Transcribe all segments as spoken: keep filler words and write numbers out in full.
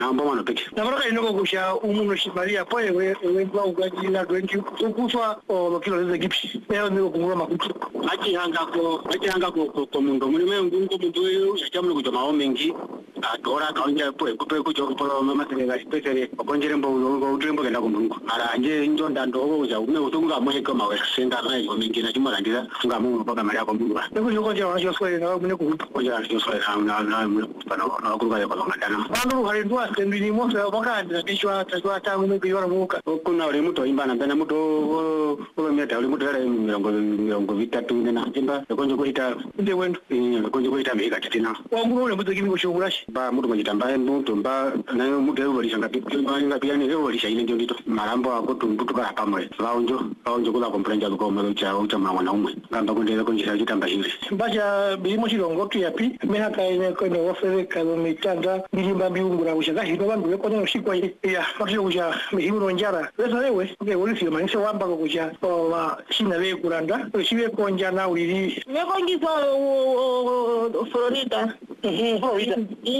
namba mano peke nabara inoko kusha umuno shibalia poe we we kwa ugajila twenty ukufwa o kilo za gipsi leo ndio kungura makutu achi hanga ko achi hanga ko ko mundo muri me ngungo mundo yo yachamu ko jama omengi adora kaunja poe kupe ko jo polo mama tele spesere okonjere mbo ngo utrembo kenda kumungu ara nje njonda ndo ja ume utunga moye kama we senga nayo omengi na chuma landira funga mungu paka mali yako mungu ndio yuko je wanasho swali na mune kuhutu ko ja sio swali na na na pano na kuruka ya kwa ngandana bandu hari ndo asembili mo sa bakanda kishwa tajwa tangu me kuyora muka kuna ule mtu imbana mbana mtu ule meta ule mtu ile miongo miongo vitatu na jimba konjo kuita ndio wendo konjo kuita meka tena wangu ule mtu kimi kushungurashi ba mtu mjitamba mtu mba na mtu yule alishanga pia ngapia ni yule alishaile ndio ndito marambo akutu mtu kala pamwe vaonjo vaonjo kula komplenya kwa melo cha ucha mwana umwe ngamba kundele konjisa kitamba hili bacha bilimo chilongo tu yapi mehaka ine kwenda wafere kalo mitanda bilimba biungura kushaka hino bandu beko no shikwa ile ya makyo kuja mihimu njara lesa lewe nge ulisi manise wamba kuja wa shina le kuranda shibe konja na ulili meko ngiso Florida eh Florida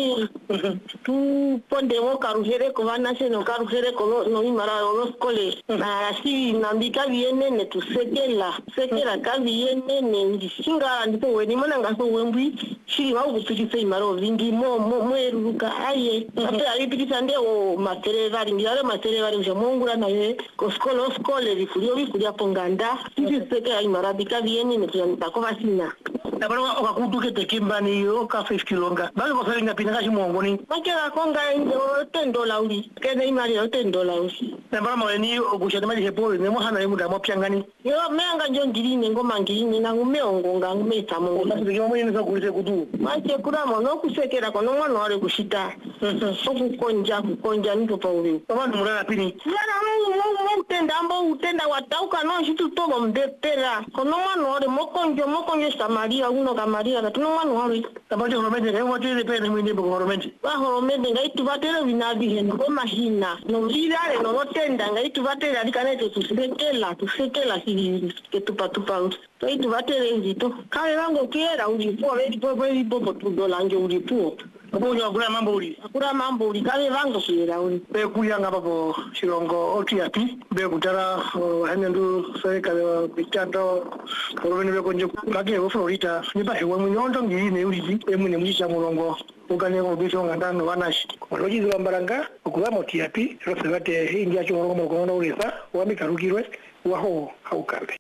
tu ponde wo karujere ko vana seno karujere ko no imara los kole na si nambika viene ne tu sekela sekela ka viene ne singa ndipo weni mana ngaso wembwi shiri wa kupikisa imaro vingi mo mo mweruka aye ape ali pikisa nde o matere vari ngiyale matere vari nje mongura naye ko skolo skole rifulio bifulia ponganda sisi sekela imara bika viene ne tuyanta ko vasina na baro okakutuke tekimbani yo ka five kilonga bali ko salinga pinaka shimongo ni makera konga ndo ten dollars uli kene imari yo ten dollars na baro mali okushana mali hepo ne mo hana yimuda mo pyangani yo menga njo ngirine ngoma ngirine na ngumeongo ngangumeta mongo basi yo mwenye nza kulise kutu mache kura mono kusekera kono mwana wale kushita okukonja kukonja ndo pauli abantu mulala pini yana mungu mtenda ambo utenda watauka no shitu tobo mdetera kono mwana wale mokonjo mokonjo samaria uno kamaria na tuno mwana wale tabaje horomende he wotele pene mwinde bo horomende ba horomende ngaitu batele vinabi heno koma hina no vilale no motenda ngaitu batele alikanete tusekela tusekela hili ketupa tupa ngaitu batele nzito kale wango kiera ulipo vedi popo ipo tu dola nje ulipo Obonya kula mambo uli. Akura mambo uli kale vango kuira uli. Be kuyanga babo shirongo otiapi be kutara hanendu serikali bitando korobeni be konje kage wo Florida niba hewe munyondo ngine uli emune mwisha mulongo ukane ngo bisho ngandano wanashi. Waloji zibambaranga okuba motiapi rosebate india chumulongo mukono ulisa wamikarukirwe waho haukambe.